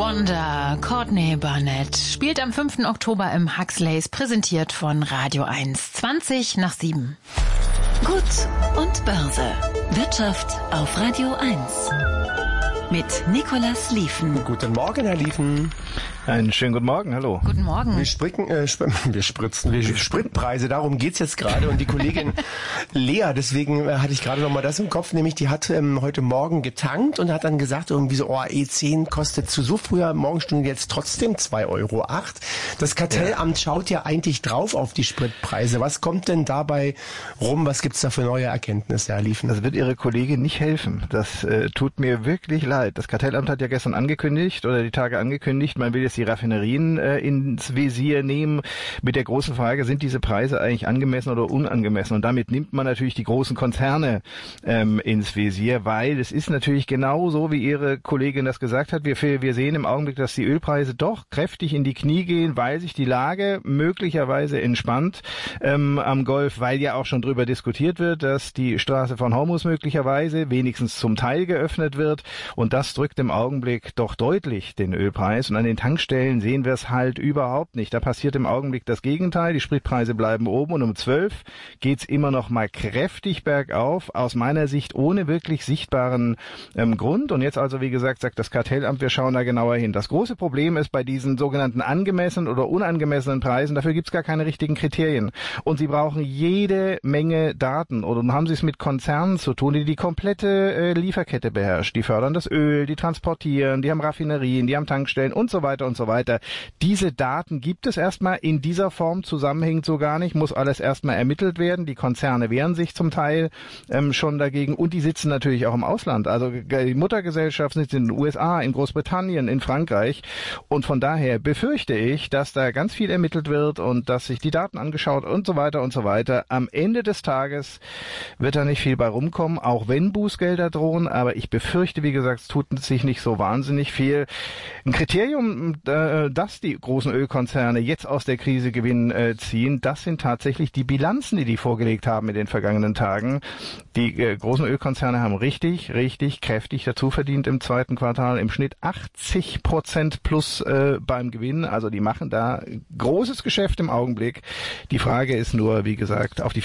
Wonder, Courtney Barnett, spielt am 5. Oktober im Huxleys, präsentiert von Radio 1, 7:20. Gut und Börse. Wirtschaft auf Radio 1. Mit Nicolas Lieven. Guten Morgen, Herr Lieven. Einen schönen guten Morgen, hallo. Guten Morgen. Wir spritzen Spritpreise, darum geht's jetzt gerade. Und die Kollegin Lea, deswegen hatte ich gerade noch mal das im Kopf, nämlich die hat heute Morgen getankt und hat dann gesagt, irgendwie so, E10 kostet zu so früher Morgenstunde jetzt trotzdem 2,08 Euro. Das Kartellamt schaut ja eigentlich drauf auf die Spritpreise. Was kommt denn dabei rum? Was gibt's da für neue Erkenntnisse, Herr Lieven? Das wird Ihre Kollegin nicht helfen. Das tut mir wirklich leid. Das Kartellamt hat ja gestern angekündigt oder die Tage angekündigt, man will jetzt die Raffinerien ins Visier nehmen mit der großen Frage, sind diese Preise eigentlich angemessen oder unangemessen? Und damit nimmt man natürlich die großen Konzerne ins Visier, weil es ist natürlich genau so, wie Ihre Kollegin das gesagt hat. Wir sehen im Augenblick, dass die Ölpreise doch kräftig in die Knie gehen, weil sich die Lage möglicherweise entspannt am Golf, weil ja auch schon drüber diskutiert wird, dass die Straße von Hormuz möglicherweise wenigstens zum Teil geöffnet wird. Und das drückt im Augenblick doch deutlich den Ölpreis. Und an den Tankstellen sehen wir es halt überhaupt nicht. Da passiert im Augenblick das Gegenteil. Die Spritpreise bleiben oben und um 12 geht's immer noch mal kräftig bergauf. Aus meiner Sicht ohne wirklich sichtbaren Grund. Und jetzt also, wie gesagt, sagt das Kartellamt, wir schauen da genauer hin. Das große Problem ist bei diesen sogenannten angemessenen oder unangemessenen Preisen, dafür gibt's gar keine richtigen Kriterien. Und Sie brauchen jede Menge Daten. Oder dann haben Sie es mit Konzernen zu tun, die die komplette Lieferkette beherrschen. Die fördern das Öl, die transportieren, die haben Raffinerien, die haben Tankstellen und so weiter und so weiter. Diese Daten gibt es erstmal in dieser Form zusammenhängend so gar nicht, muss alles erstmal ermittelt werden. Die Konzerne wehren sich zum Teil schon dagegen und die sitzen natürlich auch im Ausland. Also die Muttergesellschaften sitzen in den USA, in Großbritannien, in Frankreich und von daher befürchte ich, dass da ganz viel ermittelt wird und dass sich die Daten angeschaut und so weiter und so weiter. Am Ende des Tages wird da nicht viel bei rumkommen, auch wenn Bußgelder drohen, aber ich befürchte, wie gesagt, es tut sich nicht so wahnsinnig viel. Ein Kriterium, dass die großen Ölkonzerne jetzt aus der Krise Gewinn ziehen, das sind tatsächlich die Bilanzen, die vorgelegt haben in den vergangenen Tagen. Die großen Ölkonzerne haben richtig kräftig dazu verdient im zweiten Quartal, im Schnitt 80% plus beim Gewinn. Also die machen da großes Geschäft im Augenblick. Die Frage ist nur, wie gesagt, auf die